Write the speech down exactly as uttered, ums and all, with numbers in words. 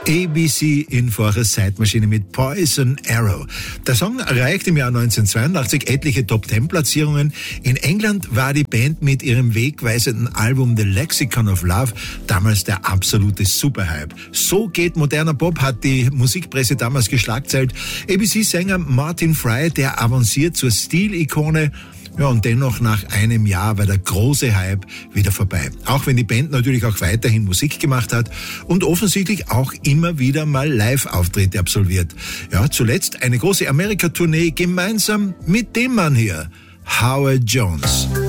A B C in vorher Zeitmaschine mit Poison Arrow. Der Song erreichte im Jahr neunzehnhundertzweiundachtzig etliche Top-Ten-Platzierungen. In England war die Band mit ihrem wegweisenden Album The Lexicon of Love damals der absolute Superhype. So geht moderner Pop, hat die Musikpresse damals geschlagzeilt. A B C-Sänger Martin Fry, der avanciert zur Stilikone. Ja, und dennoch nach einem Jahr war der große Hype wieder vorbei. Auch wenn die Band natürlich auch weiterhin Musik gemacht hat und offensichtlich auch immer wieder mal Live-Auftritte absolviert. Ja, zuletzt eine große Amerika-Tournee gemeinsam mit dem Mann hier, Howard Jones.